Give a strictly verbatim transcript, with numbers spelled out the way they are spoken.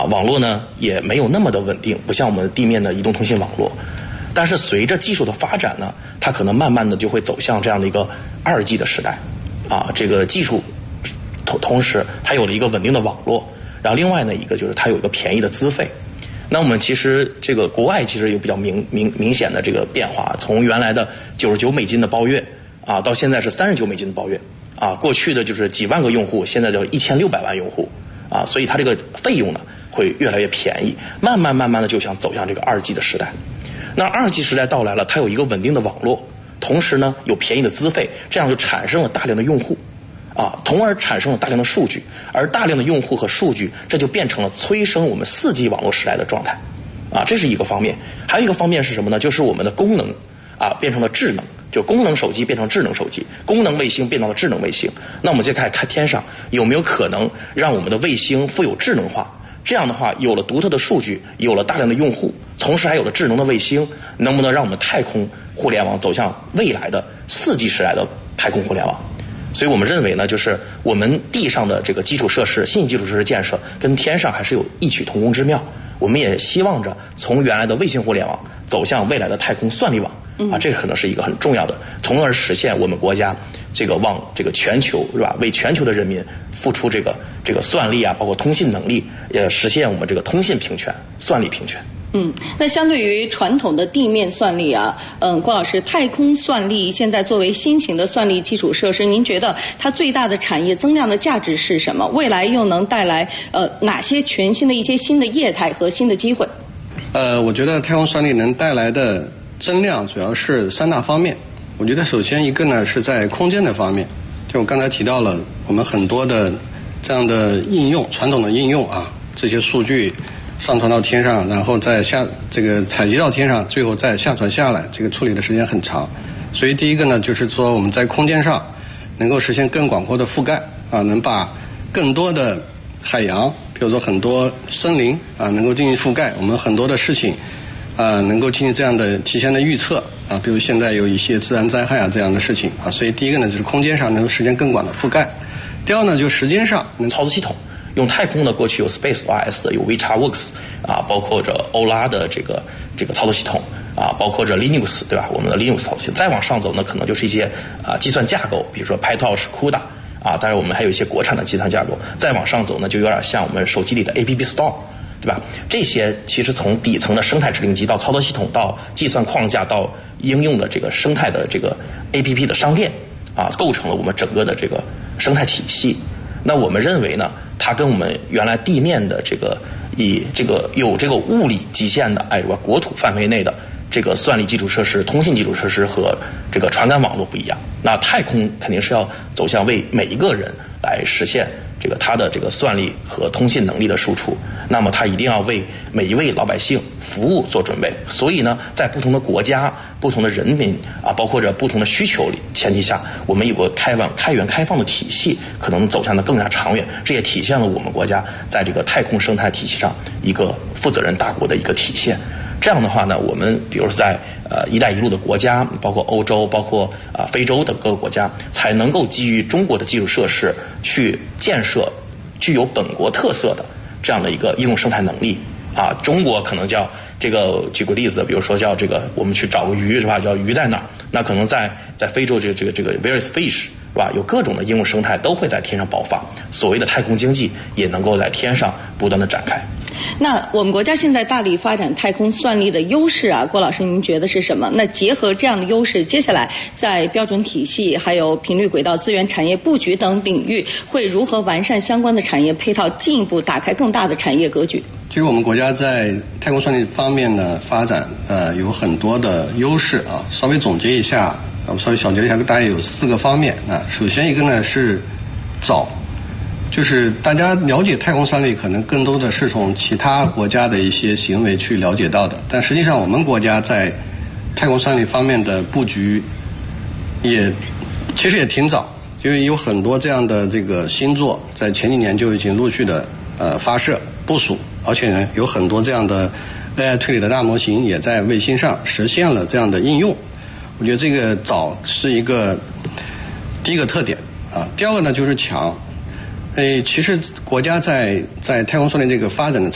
网络呢也没有那么的稳定，不像我们地面的移动通信网络。但是随着技术的发展呢，它可能慢慢的就会走向这样的一个二 G 的时代，啊，这个技术同同时它有了一个稳定的网络，然后另外呢一个就是它有一个便宜的资费。那我们其实这个国外其实有比较明明明显的这个变化，从原来的九十九美金的包月啊，到现在是三十九美金的包月啊，过去的就是几万个用户，现在就一千六百万用户啊，所以它这个费用呢会越来越便宜，慢慢慢慢的就想走向这个二 G 的时代。那二 G 时代到来了，它有一个稳定的网络，同时呢有便宜的资费，这样就产生了大量的用户啊，从而产生了大量的数据，而大量的用户和数据，这就变成了催生我们四 G 网络时代的状态啊，这是一个方面。还有一个方面是什么呢？就是我们的功能啊变成了智能，就功能手机变成智能手机，功能卫星变到了智能卫星。那我们就开始看天上有没有可能让我们的卫星富有智能化，这样的话有了独特的数据，有了大量的用户，同时还有了智能的卫星，能不能让我们太空互联网走向未来的四 G 时代的太空互联网？所以我们认为呢，就是我们地上的这个基础设施、信息基础设施建设跟天上还是有异曲同工之妙。我们也希望着从原来的卫星互联网走向未来的太空算力网啊，这可能是一个很重要的，从而实现我们国家这个往这个全球是吧，为全球的人民付出这个这个算力啊，包括通信能力，也实现我们这个通信平权、算力平权。 嗯，那相对于传统的地面算力啊，嗯，郭老师，太空算力现在作为新型的算力基础设施，您觉得它最大的产业增量的价值是什么？未来又能带来呃哪些全新的一些新的业态和新的机会？ 呃，我觉得太空算力能带来的增量主要是三大方面。我觉得首先一个呢是在空间的方面，就我刚才提到了我们很多的这样的应用，传统的应用啊，这些数据上传到天上，然后再下这个采集到天上，最后再下传下来，这个处理的时间很长。所以第一个呢，就是说我们在空间上能够实现更广阔的覆盖啊，能把更多的海洋，比如说很多森林啊，能够进行覆盖。我们很多的事情啊，能够进行这样的提前的预测啊，比如现在有一些自然灾害啊这样的事情啊，所以第一个呢就是空间上能够实现更广的覆盖。第二呢，就时间上能操作系统。用太空呢，过去有 SpaceOS 有 WeChatWorks 啊，包括着欧拉的这个这个操作系统啊，包括着 Linux 对吧？我们的 Linux 操作系统。再往上走呢，可能就是一些啊计算架构，比如说 PyTorch、CUDA 啊，当然我们还有一些国产的计算架构。再往上走呢，就有点像我们手机里的 App Store， 对吧？这些其实从底层的生态指令集到操作系统到计算框架到应用的这个生态的这个 A P P 的商店啊，构成了我们整个的这个生态体系。那我们认为呢，它跟我们原来地面的这个以这个有这个物理极限的，哎，国土范围内的这个算力基础设施、通信基础设施和这个传感网络不一样。那太空肯定是要走向为每一个人来实现这个它的这个算力和通信能力的输出，那么它一定要为每一位老百姓服务做准备。所以呢，在不同的国家、不同的人民啊，包括着不同的需求里前提下，我们有个开放、开源、开放的体系，可能走向的更加长远。这也体现了我们国家在这个太空生态体系上一个负责任大国的一个体现。这样的话呢，我们比如在呃“一带一路”的国家，包括欧洲、包括啊、呃、非洲等各个国家，才能够基于中国的基础设施去建设具有本国特色的这样的一个应用生态能力啊。中国可能叫这个，举个例子，比如说叫这个，我们去找个鱼是吧？叫鱼在哪儿？那可能在在非洲这个这个这个 various fish 是吧？有各种的应用生态都会在天上爆发，所谓的太空经济也能够在天上不断的展开。 那我们国家现在大力发展太空算力的优势啊，郭老师您觉得是什么？那结合这样的优势，接下来在标准体系、还有频率轨道资源产业布局等领域，会如何完善相关的产业配套，进一步打开更大的产业格局？ 其实我们国家在太空算力方面的发展，呃，有很多的优势啊。稍微总结一下，我稍微小结一下，大概有四个方面啊。首先一个呢是早。就是大家了解太空算力，可能更多的是从其他国家的一些行为去了解到的，但实际上我们国家在太空算力方面的布局也其实也挺早，因为有很多这样的这个星座在前几年就已经陆续的呃发射部署，而且呢有很多这样的 A I 推理的大模型也在卫星上实现了这样的应用。我觉得这个早是一个第一个特点啊。第二个呢就是强。诶，其实国家在在太空算力这个发展的